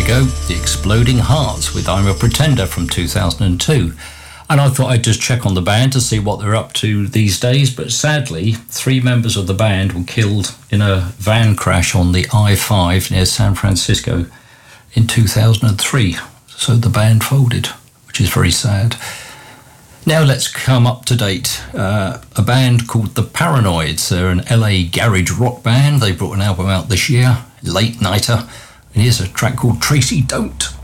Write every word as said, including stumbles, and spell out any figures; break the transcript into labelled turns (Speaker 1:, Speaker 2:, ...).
Speaker 1: ago, The Exploding Hearts with I'm a Pretender from two thousand two. And I thought I'd just check on the band to see what they're up to these days, but sadly, three members of the band were killed in a van crash on the I five near San Francisco in two thousand three. So the band folded, which is very sad. Now let's come up to date. Uh, a band called The Paranoids. They're an L A garage rock band. They brought an album out this year, Late Nighter. And here's a track called Tracy Don't.